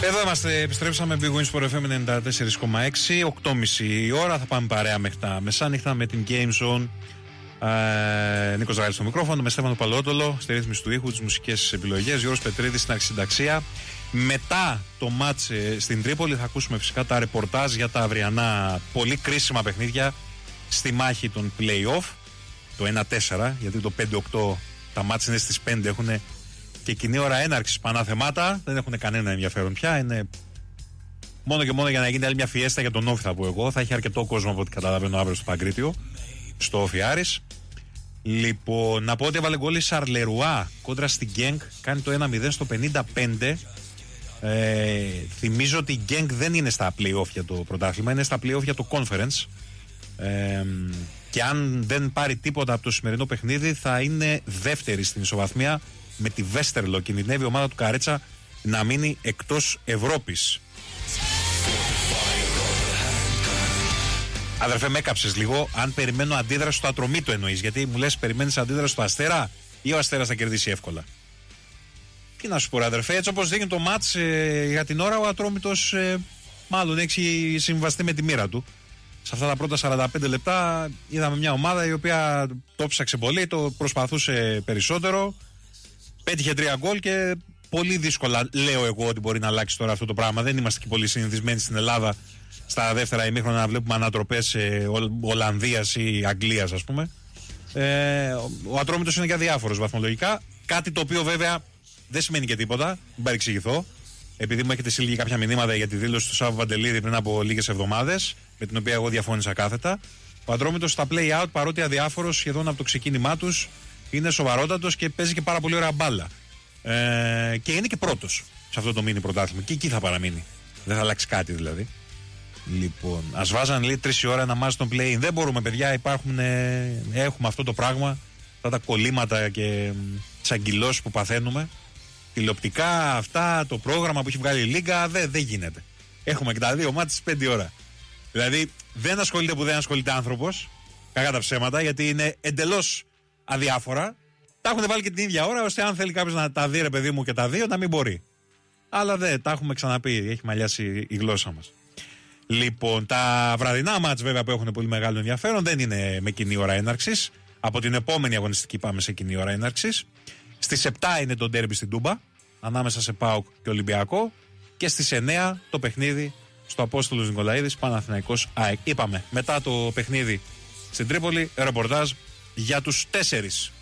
Εδώ είμαστε, επιστρέψαμε Big Wins for FM 94,6, 8.30 η ώρα. Θα πάμε παρέα μέχρι τα μεσάνυχτα με την Game Zone. Νίκος Ράλης στο μικρόφωνο, με Στέφανο Παλαιότολο στη ρύθμιση του ήχου, τις μουσικές επιλογές, Γιώργος Πετρίδης στην αρχισυνταξία. Μετά το μάτς στην Τρίπολη θα ακούσουμε φυσικά τα ρεπορτάζ για τα αυριανά πολύ κρίσιμα παιχνίδια στη μάχη των play-off. Το 1-4, γιατί το 5-8 τα μάτς είναι στις 5, έχουν και κοινή ώρα έναρξης πανά θεμάτα, δεν έχουν κανένα ενδιαφέρον πια. Είναι μόνο και μόνο για να γίνει άλλη μια φιέστα για τον Όφη, θα πω εγώ. Θα έχει αρκετό κόσμο από ό,τι καταλαβαίνω αύριο στο Παγκρίτιο, στο Όφη Άρης. Λοιπόν, να πω ότι έβαλε γκολ η Σαρλερουά κόντρα στην Γκένκ, κάνει το 1-0 στο 55. Θυμίζω ότι η Γκένκ δεν είναι στα play-off για το πρωτάθλημα, είναι στα play-off για το conference. Και αν δεν πάρει τίποτα από το σημερινό παιχνίδι, θα είναι δεύτερη στην ισοβαθμία με τη Βέστερλο. Κινδυνεύει η ομάδα του Καρέτσα να μείνει εκτός Ευρώπης. Αδερφέ, με έκαψες λίγο. Αν περιμένω αντίδραση στο Ατρομήτο εννοείς, γιατί μου λες περιμένεις αντίδραση στο Αστέρα ή ο Αστέρας θα κερδίσει εύκολα? Τι να σου πω, αδερφέ, έτσι όπως δείχνει το μάτς για την ώρα, ο Ατρόμητος μάλλον έχει συμβαστεί με τη μοίρα του. Σε αυτά τα πρώτα 45 λεπτά είδαμε μια ομάδα η οποία το ψάξε πολύ, το προσπαθούσε περισσότερο, πέτυχε 3 γκολ και πολύ δύσκολα λέω εγώ ότι μπορεί να αλλάξει τώρα αυτό το πράγμα. Δεν είμαστε και πολύ συνηθισμένοι στην Ελλάδα στα δεύτερα ημίχρονα να βλέπουμε ανατροπές Ολλανδίας ή Αγγλίας, ας πούμε. Ο Ατρόμητος είναι και αδιάφορος βαθμολογικά, κάτι το οποίο βέβαια δεν σημαίνει και τίποτα, μην παρεξηγηθώ. Επειδή μου έχετε στείλει κάποια μηνύματα για τη δήλωση του Σάββα Βαντελίδη πριν από λίγες εβδομάδες, με την οποία εγώ διαφώνησα κάθετα, ο Ατρόμητος στα play-out, παρότι αδιάφορος σχεδόν από το ξεκίνημά τους, είναι σοβαρότατος και παίζει και πάρα πολύ ωραία μπάλα. Και είναι και πρώτος σε αυτό το μίνι πρωτάθλημα. Και εκεί θα παραμείνει. Δεν θα αλλάξει κάτι δηλαδή. Λοιπόν, ας βάζαν λέει 3 η ώρα να μάθει τον play-in. Δεν μπορούμε, παιδιά, έχουμε αυτό το πράγμα. Αυτά τα κολλήματα και τις αγκυλώσεις που παθαίνουμε. Τηλεοπτικά, αυτά, το πρόγραμμα που έχει βγάλει η Λίγκα, δεν γίνεται. Έχουμε και τα δύο μάτια στις 5 ώρα. Δηλαδή, δεν ασχολείται που δεν ασχολείται άνθρωπος, κακά τα ψέματα, γιατί είναι εντελώς αδιάφορα. Τα έχουν βάλει και την ίδια ώρα, ώστε αν θέλει κάποιος να τα δει, ρε παιδί μου, και τα δύο, να μην μπορεί. Αλλά δεν, τα έχουμε ξαναπεί, έχει μαλλιάσει η γλώσσα μας. Λοιπόν, τα βραδινά μάτς βέβαια που έχουν πολύ μεγάλο ενδιαφέρον δεν είναι με κοινή ώρα έναρξης. Από την επόμενη αγωνιστική πάμε σε κοινή ώρα έναρξης. Στις 7 είναι το ντέρμπι στην Τούμπα, ανάμεσα σε ΠΑΟΚ και Ολυμπιακό. Και στις 9 το παιχνίδι στο Απόστολος Νικολαίδης, Παναθηναϊκός ΑΕΚ. Είπαμε, μετά το παιχνίδι στην Τρίπολη, ρεπορτάζ για τους 4.